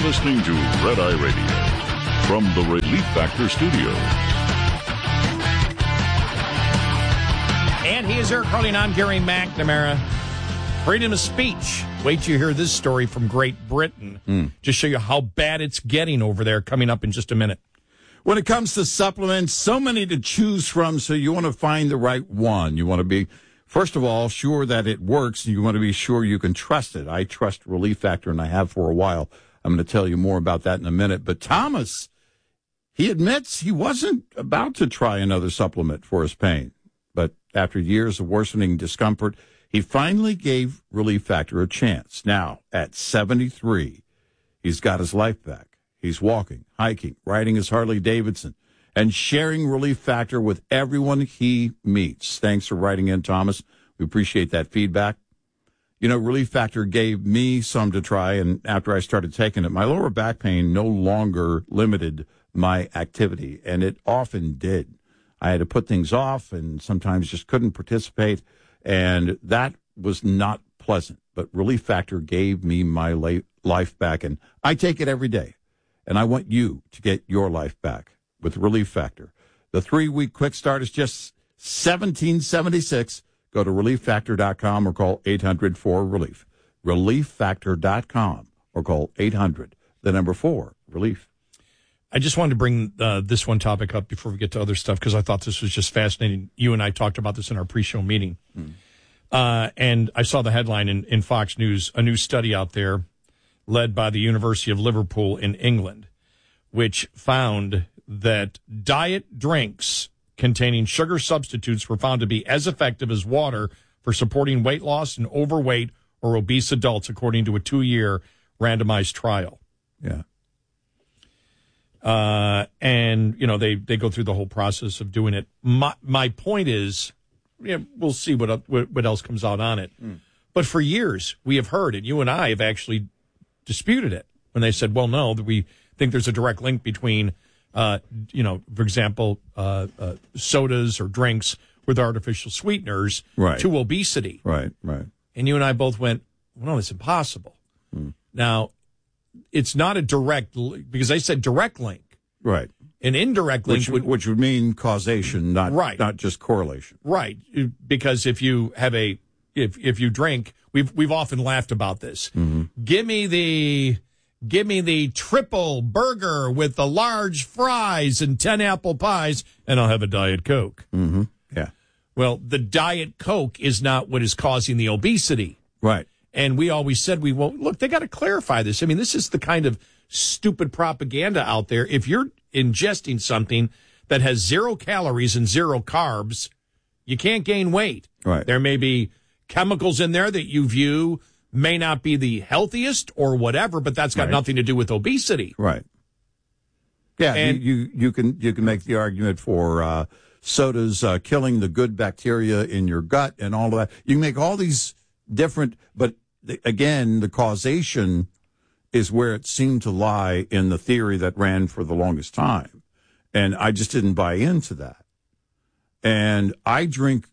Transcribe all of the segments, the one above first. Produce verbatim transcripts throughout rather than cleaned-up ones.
listening to Red Eye Radio from the Relief Factor Studios. And he is Eric Carly, and I'm Gary McNamara. Freedom of speech. Wait till you hear this story from Great Britain. Mm. Just show you how bad it's getting over there, coming up in just a minute. When it comes to supplements, so many to choose from, so you want to find the right one. You want to be, first of all, sure that it works, and you want to be sure you can trust it. I trust Relief Factor, and I have for a while. I'm going to tell you more about that in a minute. But Thomas, he admits he wasn't about to try another supplement for his pain. But after years of worsening discomfort, he finally gave Relief Factor a chance. Now, at seventy-three, he's got his life back. He's walking, hiking, riding his Harley-Davidson, and sharing Relief Factor with everyone he meets. Thanks for writing in, Thomas. We appreciate that feedback. You know, Relief Factor gave me some to try, and after I started taking it, my lower back pain no longer limited my activity, and it often did. I had to put things off and sometimes just couldn't participate, and that was not pleasant. But Relief Factor gave me my life back, and I take it every day. And I want you to get your life back with Relief Factor. The three-week quick start is just seventeen seventy-six. Go to relief factor dot com or call eight hundred four relief. relief factor dot com or call eight hundred, the number four, relief. I just wanted to bring uh, this one topic up before we get to other stuff, because I thought this was just fascinating. You and I talked about this in our pre-show meeting. Mm. Uh, and I saw the headline in, in Fox News, a new study out there led by the University of Liverpool in England, which found that diet drinks containing sugar substitutes were found to be as effective as water for supporting weight loss in overweight or obese adults, according to a two-year randomized trial. Yeah. Uh, and, you know, they, they go through the whole process of doing it. My, my point is, yeah, we'll see what, what what else comes out on it. Mm. But for years, we have heard, and you and I have actually disputed it when they said, well, no, that we think there's a direct link between, uh, you know, for example, uh, uh, sodas or drinks with artificial sweeteners right. to obesity. Right, right. And you and I both went, well, no, it's impossible. Mm. Now, it's not a direct, because they said direct link. Right. An indirect link which would, which would mean causation, not right. not just correlation. Right. Because if you have a if if you drink, we've we've often laughed about this. Mm-hmm. Give me the give me the triple burger with the large fries and ten apple pies, and I'll have a Diet Coke. Mm-hmm. Yeah. Well, the Diet Coke is not what is causing the obesity. Right. And we always said, we well, look, they got to clarify this. I mean, this is the kind of stupid propaganda out there. If you're ingesting something that has zero calories and zero carbs, you can't gain weight. Right. There may be chemicals in there that you view may not be the healthiest or whatever, but that's got right. nothing to do with obesity. Right. Yeah, and, you, you you can you can make the argument for uh, sodas uh, killing the good bacteria in your gut and all of that. You can make all these different, but the, again, the causation is where it seemed to lie in the theory that ran for the longest time. And I just didn't buy into that. And I drink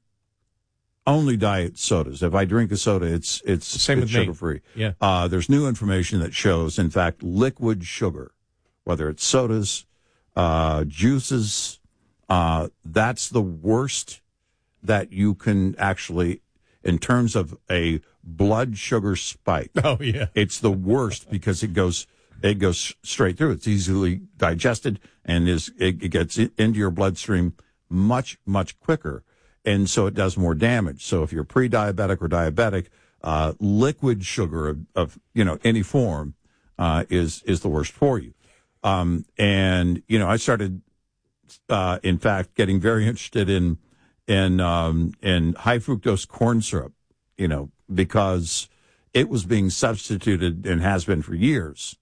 only diet sodas. If I drink a soda, it's it's, Same it's with me. sugar-free. Yeah. Uh, there's new information that shows, in fact, liquid sugar, whether it's sodas, uh, juices, uh, that's the worst that you can actually, in terms of a blood sugar spike. Oh, yeah. It's the worst because it goes it goes straight through. It's easily digested and is it, it gets into your bloodstream much, much quicker. And so it does more damage. So if you're pre-diabetic or diabetic, uh, liquid sugar of, of, you know, any form uh, is is the worst for you. Um, and, you know, I started, uh, in fact, getting very interested in in um, in high fructose corn syrup, you know, because it was being substituted and has been for years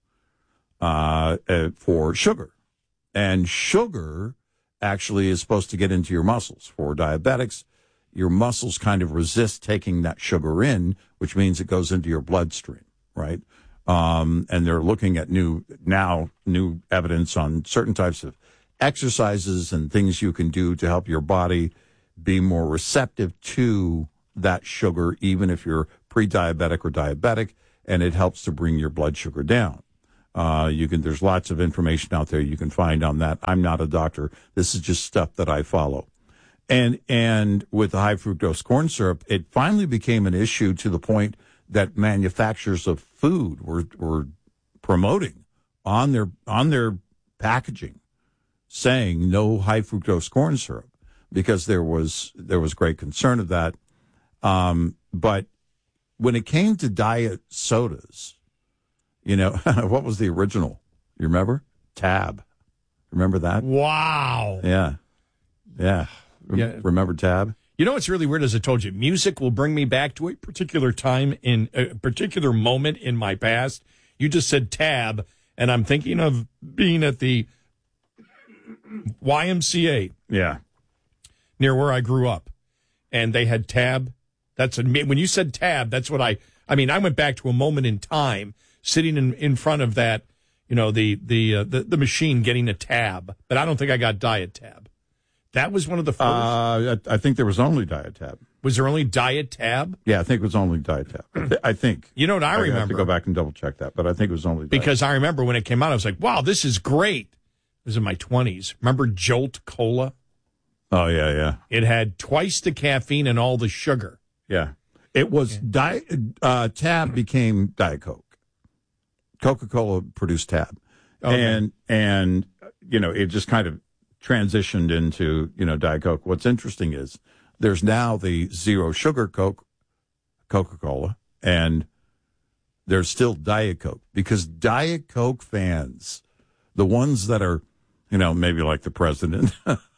uh, uh, for sugar. And sugar actually is supposed to get into your muscles. For diabetics, your muscles kind of resist taking that sugar in, which means it goes into your bloodstream, right? Um, and they're looking at new, now, new evidence on certain types of exercises and things you can do to help your body be more receptive to that sugar, even if you're pre-diabetic or diabetic, and it helps to bring your blood sugar down. Uh, you can. There's lots of information out there you can find on that. I'm not a doctor. This is just stuff that I follow. And and with the high fructose corn syrup, it finally became an issue to the point that manufacturers of food were were promoting on their on their packaging, saying no high fructose corn syrup, because there was there was great concern of that. Um, but when it came to diet sodas, you know, what was the original? You remember? Tab. Remember that? Wow. Yeah. Yeah. Yeah. Remember Tab? You know what's really weird, as I told you, music will bring me back to a particular time in a particular moment in my past. You just said Tab, and I'm thinking of being at the Y M C A. Yeah. Near where I grew up. And they had Tab. That's a, when you said Tab, that's what I, I mean, I went back to a moment in time sitting in, in front of that, you know, the, the, uh, the, the machine getting a Tab, but I don't think I got Diet Tab. That was one of the first. Uh, I, I think there was only Diet Tab. Was there only Diet Tab? Yeah, I think it was only Diet Tab. I think. You know what I, I remember? I have to go back and double check that, but I think it was only Diet Because Tab. I remember when it came out, I was like, wow, this is great. It was in my twenties. Remember Jolt Cola? Oh, yeah, yeah. It had twice the caffeine and all the sugar. Yeah. It was, okay. Diet, uh, Tab became Diet Coke. Coca-Cola produced Tab. Okay. And, and, you know, it just kind of transitioned into, you know, Diet Coke. What's interesting is there's now the zero sugar Coke, Coca-Cola, and there's still Diet Coke, because Diet Coke fans, the ones that are, you know, maybe like the president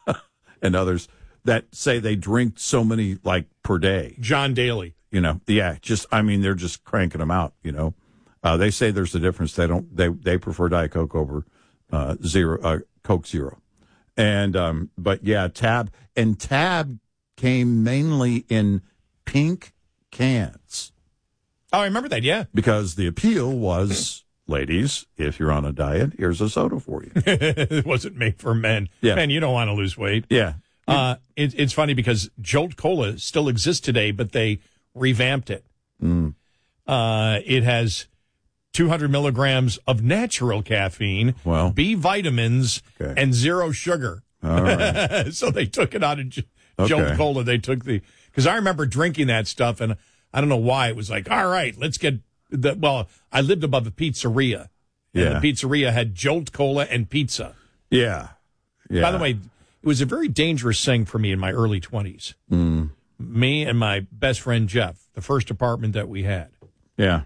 and others that say they drink so many, like, per day. John Daly. You know, yeah, just, I mean, they're just cranking them out, you know. Uh, they say there's a difference. They don't, they, they prefer Diet Coke over uh, zero, uh, Coke Zero. And, um, but yeah, Tab, and Tab came mainly in pink cans. Oh, I remember that, yeah. Because the appeal was, ladies, if you're on a diet, here's a soda for you. It wasn't made for men. Yeah. Men, you don't want to lose weight. Yeah. Uh, it, it's funny because Jolt Cola still exists today, but they revamped it. Mm. Uh, it has two hundred milligrams of natural caffeine, well, B vitamins, okay. and zero sugar. All right. So they took it out of J- okay. Jolt Cola. They took the, because I remember drinking that stuff, and I don't know why it was like, all right, let's get the, well, I lived above a pizzeria, and yeah. the pizzeria had Jolt Cola and pizza. Yeah. Yeah. By the way, it was a very dangerous thing for me in my early twenties. Mm. Me and my best friend Jeff, the first apartment that we had. Yeah.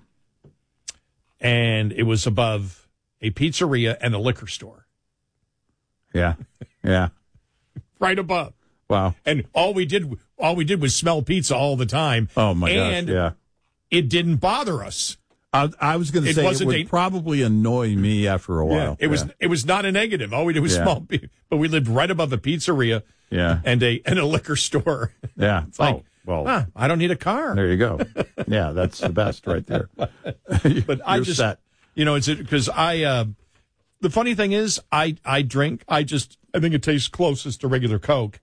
And it was above a pizzeria and a liquor store. Yeah. Yeah. Right above. Wow. And all we did all we did was smell pizza all the time. Oh my and gosh, yeah. It didn't bother us. I, I was going to say it would a, probably annoy me after a while. Yeah, it was yeah. it was not a negative. All we did was yeah. smell pizza. But we lived right above a pizzeria yeah. and a and a liquor store. Yeah. It's like, oh, well, huh, I don't need a car. There you go. Yeah, that's the best right there. But I just, set. you know, it's because I, uh, the funny thing is, I, I drink, I just, I think it tastes closest to regular Coke.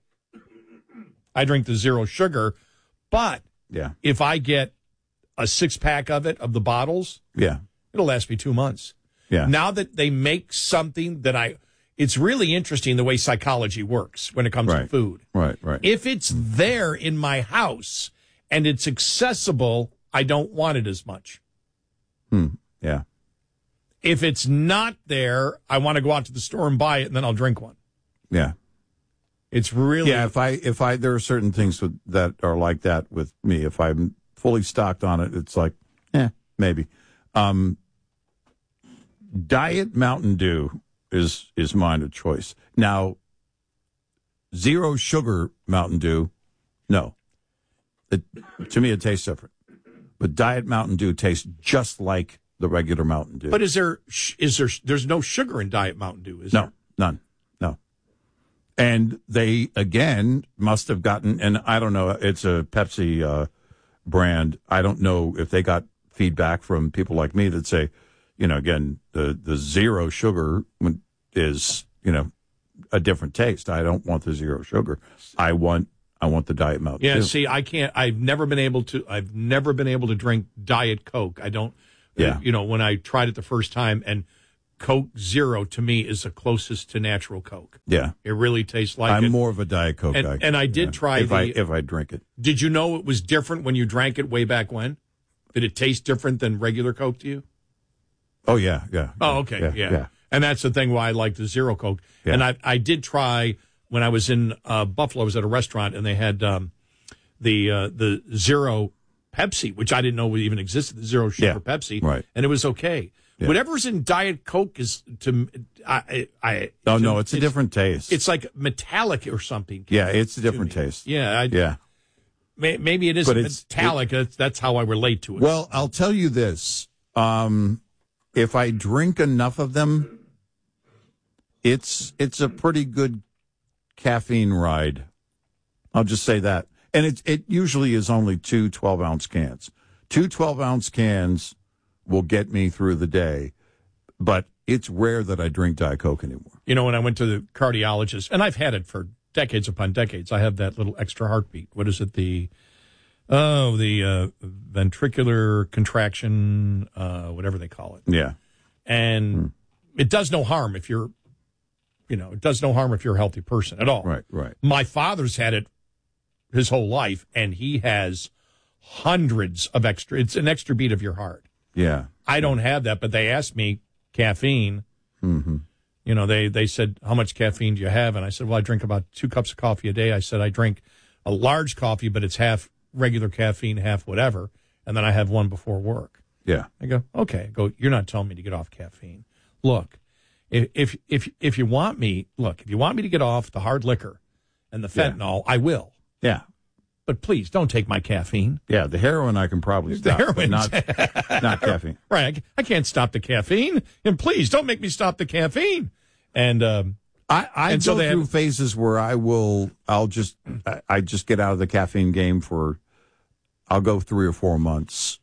I drink the zero sugar, but yeah. if I get a six pack of it, of the bottles, yeah, it'll last me two months. Yeah. Now that they make something that I, it's really interesting the way psychology works when it comes right. to food. Right, right. If it's there in my house and it's accessible, I don't want it as much. Hmm. Yeah. If it's not there, I want to go out to the store and buy it, and then I'll drink one. Yeah. It's really yeah. If I if I there are certain things with, that are like that with me. If I'm fully stocked on it, it's like, eh, maybe. Um, Diet Mountain Dew is is mine of choice. Now, zero sugar Mountain Dew, no. It, to me, it tastes different. But Diet Mountain Dew tastes just like the regular Mountain Dew. But is there is there there's no sugar in Diet Mountain Dew? Is no, there? None, no. And they again must have gotten, and I don't know. It's a Pepsi uh, brand. I don't know if they got feedback from people like me that say, you know, again, the the zero sugar is, you know, a different taste. I don't want the zero sugar. I want I want the Diet Mountain Yeah, Dew. see, I can't. I've never been able to. I've never been able to drink Diet Coke. I don't. Yeah. You know, when I tried it the first time, and Coke Zero to me is the closest to natural Coke. Yeah. It really tastes like I'm it. more of a Diet Coke and, guy. And I did yeah. try if the... I, if I drink it. Did you know it was different when you drank it way back when? Did it taste different than regular Coke to you? Oh, yeah, yeah. Oh, okay, yeah. yeah. yeah. And that's the thing why I like the Zero Coke. Yeah. And I I did try, when I was in uh, Buffalo, I was at a restaurant, and they had um, the uh, the Zero Pepsi, which I didn't know even existed, the Zero Sugar Yeah, Pepsi, right. and it was okay. Yeah. Whatever's in Diet Coke is, to I... I oh, to, no, it's a it's, different taste. It's like metallic or something. Yeah, it's a different taste. Yeah. I, yeah. May, maybe it is but it's, metallic. It, that's, that's how I relate to it. Well, I'll tell you this. Um, if I drink enough of them, it's it's a pretty good caffeine ride. I'll just say that. And it, it usually is only two twelve-ounce cans. Two twelve-ounce cans will get me through the day, but it's rare that I drink Diet Coke anymore. You know, when I went to the cardiologist, and I've had it for decades upon decades, I have that little extra heartbeat. What is it? The, oh, the uh, ventricular contraction, uh, whatever they call it. Yeah. And hmm. it does no harm if you're, you know, it does no harm if you're a healthy person at all. Right, right. My father's had it his whole life, and he has hundreds of extra, it's an extra beat of your heart. Yeah. I don't have that, but they asked me caffeine. Mm-hmm. You know, they, they said, how much caffeine do you have? And I said, well, I drink about two cups of coffee a day. I said, I drink a large coffee, but it's half regular caffeine, half whatever. And then I have one before work. Yeah. I go, okay. I go, you're not telling me to get off caffeine. Look, if, if, if, if you want me, look, if you want me to get off the hard liquor and the fentanyl, yeah. I will. Yeah. But please don't take my caffeine. Yeah, the heroin I can probably stop, the heroin, not, not caffeine. Right, I, I can't stop the caffeine, and please don't make me stop the caffeine. And um, I, I and go so through have, phases where I will, I'll just, I, I just get out of the caffeine game for, I'll go three or four months,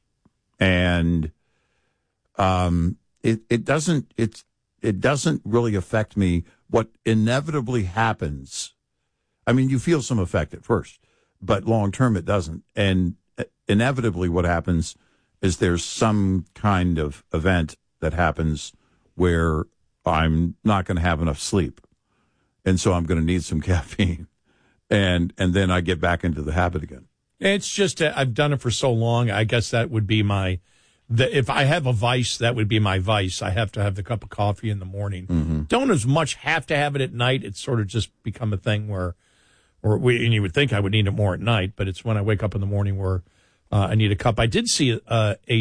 and um, it it doesn't it's it doesn't really affect me. What inevitably happens, I mean, you feel some effect at first. But long term, it doesn't. And inevitably, what happens is there's some kind of event that happens where I'm not going to have enough sleep, and so I'm going to need some caffeine, and and then I get back into the habit again. It's just uh, I've done it for so long. I guess that would be my. The, if I have a vice, that would be my vice. I have to have the cup of coffee in the morning. Mm-hmm. Don't as much have to have it at night. It's sort of just become a thing where. Or we, and you would think I would need it more at night, but it's when I wake up in the morning where uh, I need a cup. I did see a, a,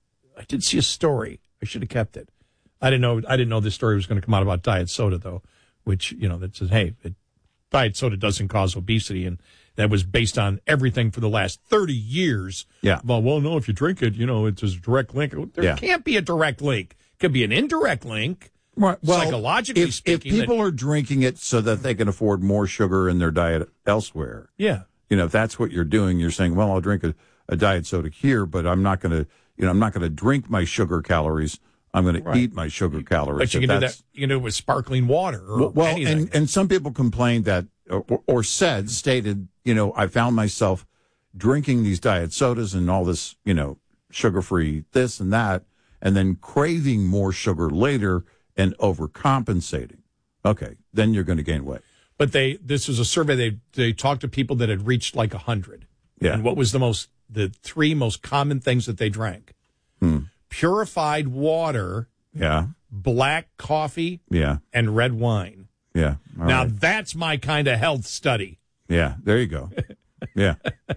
I did see a story. I should have kept it. I didn't know. I didn't know this story was going to come out about diet soda, though. Which you know that says, hey, it, diet soda doesn't cause obesity, and that was based on everything for the last thirty years. Yeah. Well, well, no, if you drink it, you know, it's a direct link. There yeah. can't be a direct link. It could be an indirect link. Right. Well, psychologically if, speaking, if people that, are drinking it so that they can afford more sugar in their diet elsewhere, yeah, you know, if that's what you're doing, you're saying, well, I'll drink a, a diet soda here, but I'm not going to, you know, I'm not going to drink my sugar calories. I'm going right. to eat my sugar calories. But you can do that. You can do it with sparkling water or well, well anything. and and some people complained that, or, or said, stated, you know, I found myself drinking these diet sodas and all this, you know, sugar-free this and that, and then craving more sugar later and overcompensating. Okay, then you're going to gain weight. But they, this was a survey. They they talked to people that had reached like a hundred. Yeah. And what was the most, the three most common things that they drank? Hmm. Purified water. Yeah. Black coffee. Yeah. And red wine. Yeah. All now right. that's my kind of health study. Yeah. There you go. Yeah.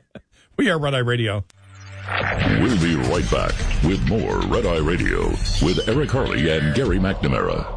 We are Red Eye Radio. We'll be right back with more Red Eye Radio with Eric Harley and Gary McNamara.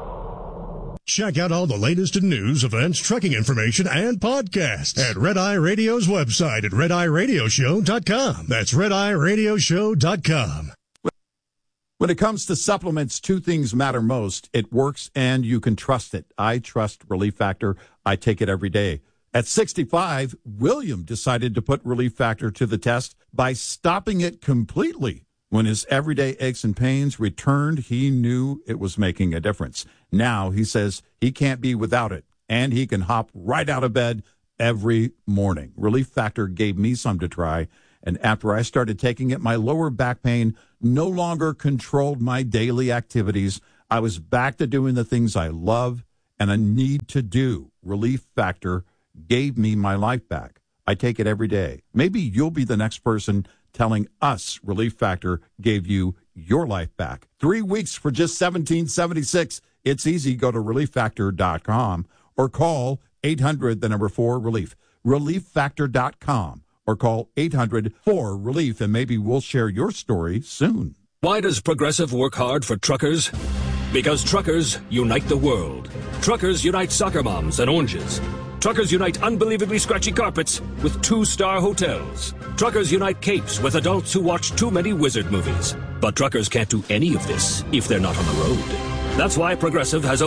Check out all the latest in news, events, trucking information, and podcasts at Red Eye Radio's website at red eye radio show dot com. That's red eye radio show dot com. When it comes to supplements, two things matter most. It works and you can trust it. I trust Relief Factor. I take it every day. At sixty-five, William decided to put Relief Factor to the test by stopping it completely. When his everyday aches and pains returned, he knew it was making a difference. Now he says he can't be without it, and he can hop right out of bed every morning. Relief Factor gave me some to try, and after I started taking it, my lower back pain no longer controlled my daily activities. I was back to doing the things I love and I need to do. Relief Factor gave me my life back. I take it every day. Maybe you'll be the next person telling us Relief Factor gave you your life back. Three weeks for just seventeen seventy-six. It's easy. Go to relief factor dot com or call eight hundred, the number four, relief. relief factor dot com or call eight hundred, four, relief, and maybe we'll share your story soon. Why does Progressive work hard for truckers? Because truckers unite the world. Truckers unite soccer moms and oranges. Truckers unite unbelievably scratchy carpets with two-star hotels. Truckers unite capes with adults who watch too many wizard movies. But truckers can't do any of this if they're not on the road. That's why Progressive has a